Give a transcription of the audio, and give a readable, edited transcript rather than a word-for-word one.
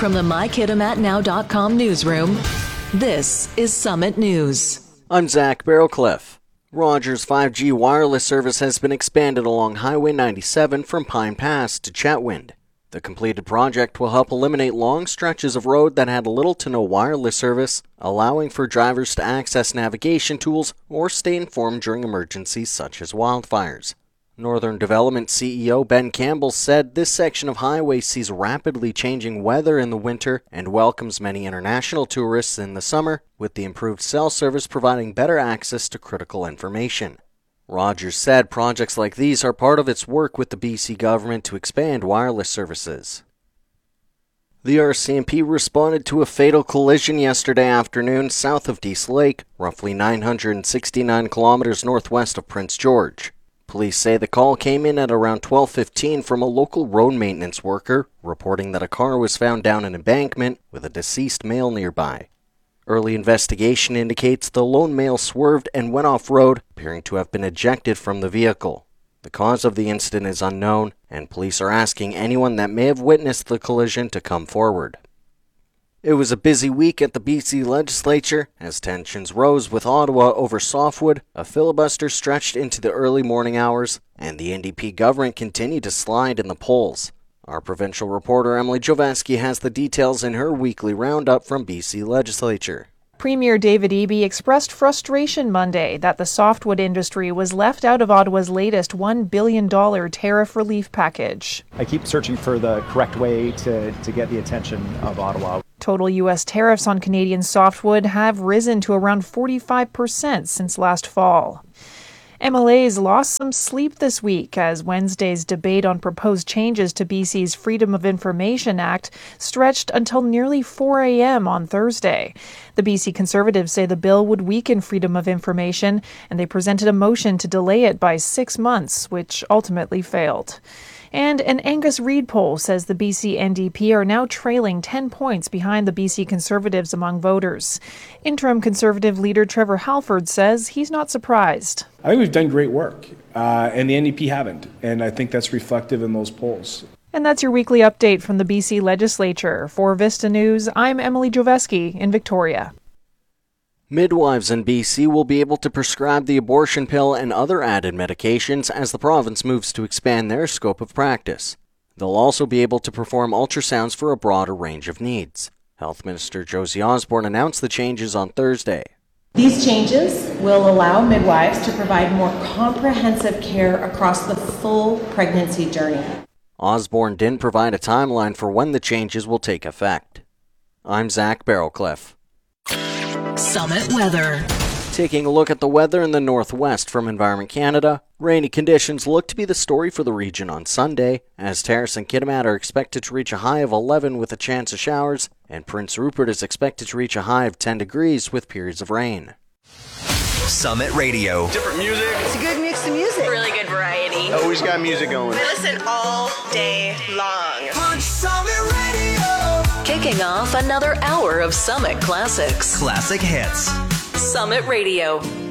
From the MyKidamatNow.com newsroom, this is Summit News. I'm Zach Barrowcliff. Rogers' 5G wireless service has been expanded along Highway 97 from Pine Pass to Chetwynd. The completed project will help eliminate long stretches of road that had little to no wireless service, allowing for drivers to access navigation tools or stay informed during emergencies such as wildfires. Northern Development CEO Ben Campbell said this section of highway sees rapidly changing weather in the winter and welcomes many international tourists in the summer, with the improved cell service providing better access to critical information. Rogers said projects like these are part of its work with the BC government to expand wireless services. The RCMP responded to a fatal collision yesterday afternoon south of Dease Lake, roughly 969 kilometers northwest of Prince George. Police say the call came in at around 12:15 from a local road maintenance worker, reporting that a car was found down an embankment with a deceased male nearby. Early investigation indicates the lone male swerved and went off-road, appearing to have been ejected from the vehicle. The cause of the incident is unknown, and police are asking anyone that may have witnessed the collision to come forward. It was a busy week at the BC legislature as tensions rose with Ottawa over softwood, a filibuster stretched into the early morning hours, and the NDP government continued to slide in the polls. Our provincial reporter Emily Joveski has the details in her weekly roundup from BC legislature. Premier David Eby expressed frustration Monday that the softwood industry was left out of Ottawa's latest $1 billion tariff relief package. I keep searching for the correct way to get the attention of Ottawa. Total U.S. tariffs on Canadian softwood have risen to around 45% since last fall. MLAs lost some sleep this week as Wednesday's debate on proposed changes to BC's Freedom of Information Act stretched until nearly 4 a.m. on Thursday. The BC Conservatives say the bill would weaken freedom of information, and they presented a motion to delay it by 6 months, which ultimately failed. And an Angus Reid poll says the BC NDP are now trailing 10 points behind the BC Conservatives among voters. Interim Conservative leader Trevor Halford says he's not surprised. I think we've done great work, and the NDP haven't, and I think that's reflective in those polls. And that's your weekly update from the BC Legislature. For Vista News, I'm Emily Joveski in Victoria. Midwives in BC will be able to prescribe the abortion pill and other added medications as the province moves to expand their scope of practice. They'll also be able to perform ultrasounds for a broader range of needs. Health Minister Josie Osborne announced the changes on Thursday. These changes will allow midwives to provide more comprehensive care across the full pregnancy journey. Osborne didn't provide a timeline for when the changes will take effect. I'm Zach Barrowcliff. Summit Weather. Taking a look at the weather in the northwest from Environment Canada, rainy conditions look to be the story for the region on Sunday, as Terrace and Kitimat are expected to reach a high of 11 with a chance of showers, and Prince Rupert is expected to reach a high of 10 degrees with periods of rain. Summit Radio. Different music. It's a good mix of music. Really good variety. Always got music going. I listen all day long. On Summit Radio. Kicking off another hour of Summit Classics. Classic hits. Summit Radio.